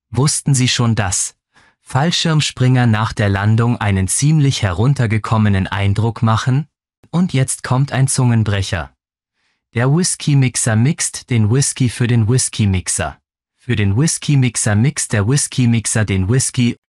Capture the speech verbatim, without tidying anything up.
Wussten Sie schon, dass Fallschirmspringer nach der Landung einen ziemlich heruntergekommenen Eindruck machen? Und jetzt kommt ein Zungenbrecher. Der Whisky-Mixer mixt den Whisky für den Whisky-Mixer. Für den Whisky-Mixer mixt der Whisky-Mixer den Whisky